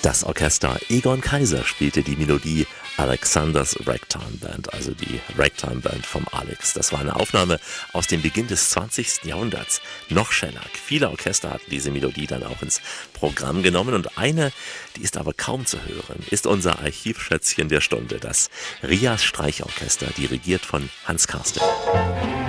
Das Orchester Egon Kaiser spielte die Melodie Alexander's Ragtime Band, also die Ragtime Band vom Alex. Das war eine Aufnahme aus dem Beginn des 20. Jahrhunderts. Noch Schellack. Viele Orchester hatten diese Melodie dann auch ins Programm genommen und eine, die ist aber kaum zu hören, ist unser Archivschätzchen der Stunde, das Rias Streichorchester, dirigiert von Hans Karstens.